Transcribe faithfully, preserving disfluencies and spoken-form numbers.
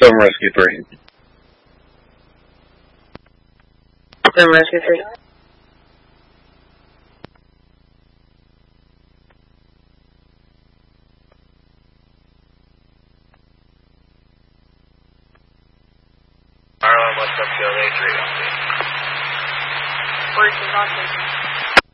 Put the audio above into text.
Film Rescue three. Film Rescue three. Arlen, what's up, Joe? A three. Where's the non-station?